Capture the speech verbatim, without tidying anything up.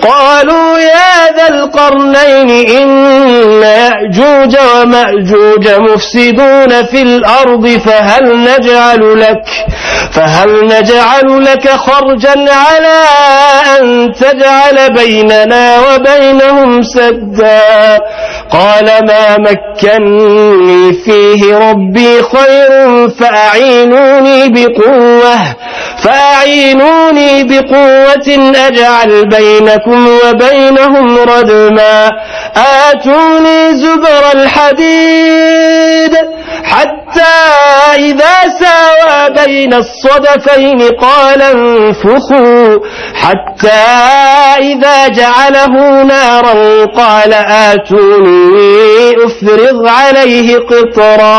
قالوا يا ذا القرنين إن يأجوج ومأجوج مفسدون في الأرض فهل نجعل لك فهل نجعل لك خرجا على أن تجعل بيننا وبينهم سدا قال ما مكني فيه ربي خير فأعينوني بقوة فأعينوني بقوة أجعل بينكم وبينهم ردما آتوني زبر الحديد حتى إذا ساوى بين الصدفين قال انفخوا حتى إذا جعله نارا قال آتوني أفرغ عليه قطرا